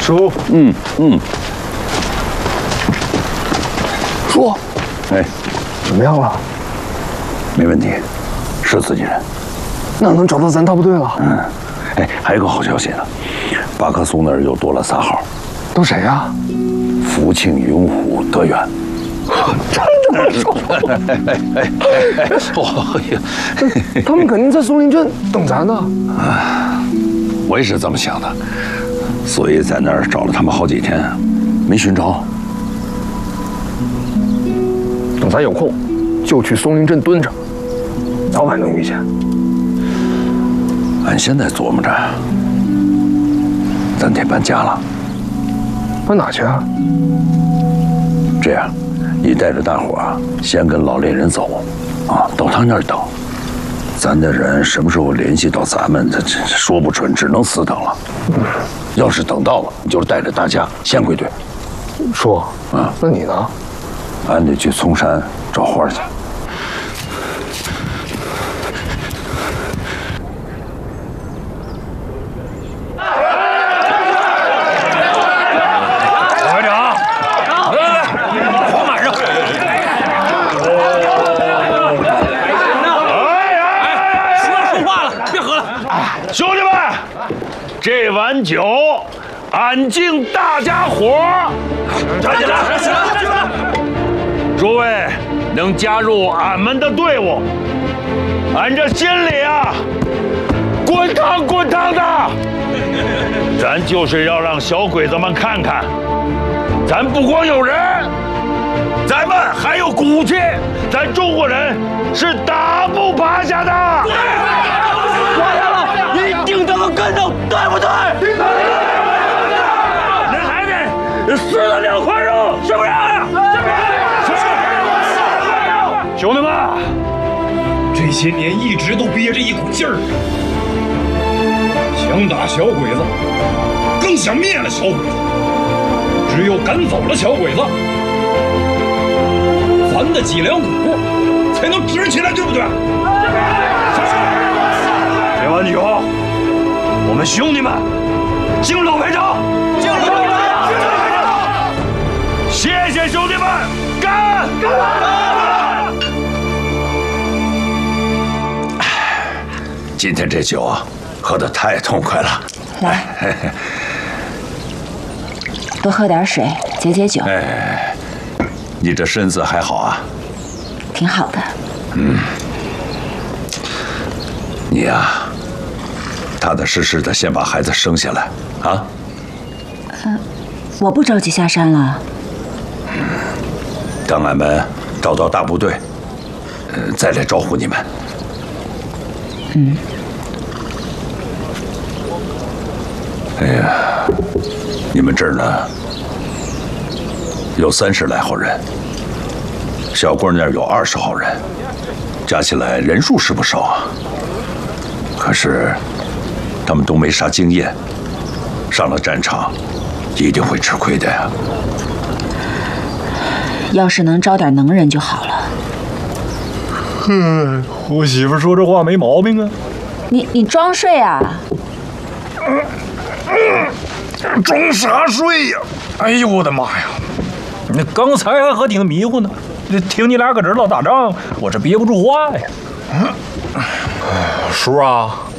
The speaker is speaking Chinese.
叔，叔， 哎， 怎么样了？ 没问题，是自己人。 那能找到咱大部队了？ 哎，还有个好消息呢，巴克苏那儿又多了3号， 都谁呀？ 福庆、云虎、德远。 真的吗？ 哎呀， 他们肯定在松林镇等咱呢。 我也是这么想的，所以在那儿找了他们好几天，没寻着。 等咱有空，就去松林镇蹲着，早晚能遇见。 俺现在琢磨着，咱得搬家了。 搬哪去啊？ 这样，你带着大伙儿先跟老猎人走，到他那儿等。咱的人什么时候联系到咱们，这说不准，只能死等了。要是等到了，你就带着大家先归队。 叔，那你呢？ 俺得去嵩山找花去。 老排长，来，黄满上。说话了，别喝了。 兄弟们，这碗酒，俺敬大家伙儿。 站起来！ 诸位能加入俺们的队伍，俺这心里啊，滚烫滚烫的。咱就是要让小鬼子们看看，咱不光有人，咱们还有骨气，咱中国人是打不趴下的。 完了，你顶得个跟头，对不对？ 那还得撕了2块肉，是不是？兄弟们， 这些年一直都憋着一股劲儿，想打小鬼子，更想灭了小鬼子。只有赶走了小鬼子，咱的脊梁骨才能直起来，对不对？ 这碗酒，我们兄弟们敬老排长，敬老排长，谢谢兄弟们，干！ 今天这酒啊，喝得太痛快了。 来，多喝点水，解解酒。 哎，你这身子还好啊？ 挺好的。 你呀，踏踏实实的先把孩子生下来啊。 我不着急下山了。 等俺们找到大部队，再来招呼你们。哎呀，你们这儿呢，有30来号人，小郭那儿有20号人，加起来人数是不少啊。可是他们都没啥经验，上了战场一定会吃亏的呀。 要是能招点能人就好了。 我媳妇说这话没毛病啊。 你装睡啊？ 装啥睡呀？哎呦我的妈呀！你刚才还和挺迷糊呢，听你俩搁这儿唠打仗，我这憋不住话呀。叔啊，